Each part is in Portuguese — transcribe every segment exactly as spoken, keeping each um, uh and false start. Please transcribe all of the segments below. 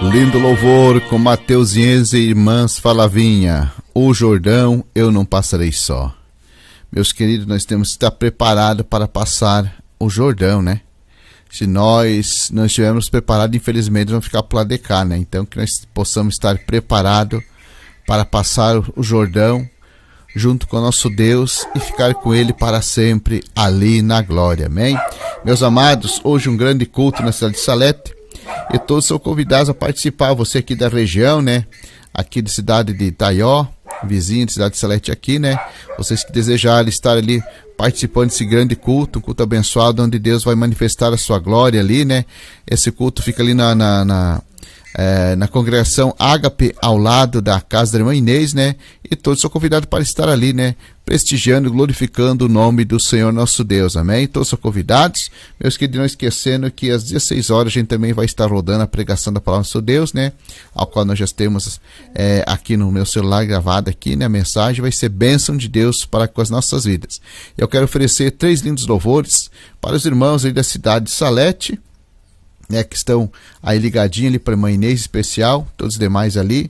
Lindo louvor com Mateus Ienze e Irmãs Falavinha. O Jordão eu não passarei só. Meus queridos, nós temos que estar preparados para passar o Jordão, né? Se nós não estivermos preparados, infelizmente vamos ficar por lá de cá, né? Então que nós possamos estar preparados para passar o Jordão junto com o nosso Deus e ficar com Ele para sempre ali na glória, amém? Meus amados, hoje um grande culto na cidade de Salete. E todos são convidados a participar, você aqui da região, né? Aqui da cidade de Itaió, vizinho da cidade de Salete aqui, né? Vocês que desejarem estar ali participando desse grande culto, um culto abençoado, onde Deus vai manifestar a sua glória ali, né? Esse culto fica ali na... na, na É, na congregação Ágape, ao lado da casa da irmã Inês, né? E todos são convidados para estar ali, né? Prestigiando, glorificando o nome do Senhor nosso Deus, amém? Todos são convidados, meus queridos, não esquecendo que às dezesseis horas a gente também vai estar rodando a pregação da palavra do nosso Deus, né? Ao qual nós já temos é, aqui no meu celular gravado aqui, né? A mensagem vai ser bênção de Deus para com as nossas vidas. Eu quero oferecer três lindos louvores para os irmãos aí da cidade de Salete, né, que estão aí ligadinhos ali para a irmã Inês especial, todos os demais ali,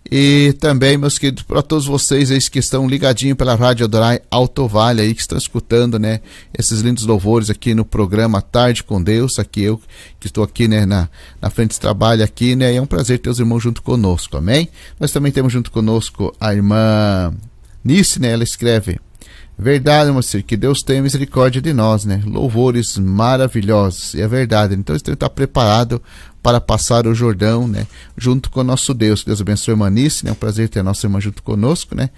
e também, meus queridos, para todos vocês aí que estão ligadinhos pela Rádio Adorai Alto Vale aí, que estão escutando, né, esses lindos louvores aqui no programa Tarde com Deus, aqui eu que estou aqui, né, na, na frente de trabalho aqui, né, e é um prazer ter os irmãos junto conosco, amém? Nós também temos junto conosco a irmã Nice, né, ela escreve: verdade, meu senhor, que Deus tenha misericórdia de nós, né? Louvores maravilhosos, e é verdade. Então, estamos estar preparado para passar o Jordão, né? Junto com o nosso Deus. Que Deus abençoe a irmã Nice, né? É um prazer ter a nossa irmã junto conosco, né?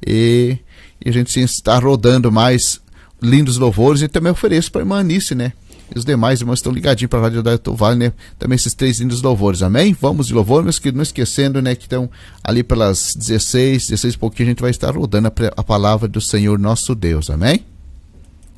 E, e a gente sim está rodando mais lindos louvores, e também ofereço para a irmã Nice, né? E os demais irmãos estão ligadinhos para a Rádio Alto Vale, né? Também esses três lindos louvores, amém? Vamos de louvor, meus queridos, não esquecendo, né? Que estão ali pelas dezesseis, dezesseis e pouquinho, a gente vai estar rodando a, a palavra do Senhor nosso Deus, amém?